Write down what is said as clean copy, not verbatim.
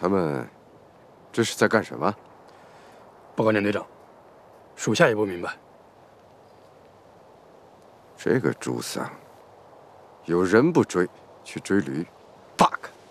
他们这是在干什么？ 报告连队长，属下也不明白。 这个朱丧，有人不追，去追驴。